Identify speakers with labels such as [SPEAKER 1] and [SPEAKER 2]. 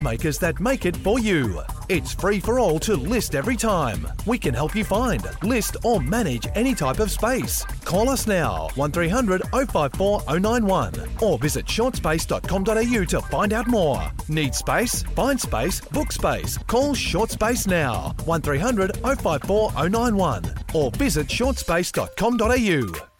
[SPEAKER 1] makers that make it for you. It's free for all to list every time. We can help you find, list or manage any type of space. Call us now, 1300 054 091 or visit shortspace.com.au to find out more. Need space? Find space, book space. Call Short Space now, 1300 054 091 or visit shortspace.com.au.